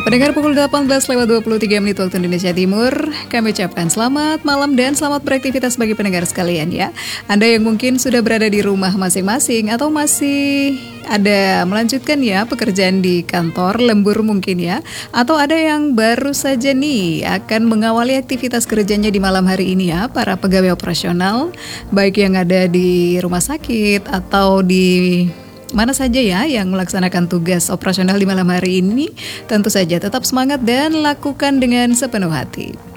Pendengar pukul 18:23 waktu Indonesia Timur, kami ucapkan selamat malam dan selamat beraktivitas bagi pendengar sekalian ya. Anda yang mungkin sudah berada di rumah masing-masing atau masih ada melanjutkan ya pekerjaan di kantor, lembur mungkin ya. Atau ada yang baru saja nih akan mengawali aktivitas kerjanya di malam hari ini ya, para pegawai operasional, baik yang ada di rumah sakit atau di mana saja ya yang melaksanakan tugas operasional di malam hari ini. Tentu saja tetap semangat dan lakukan dengan sepenuh hati.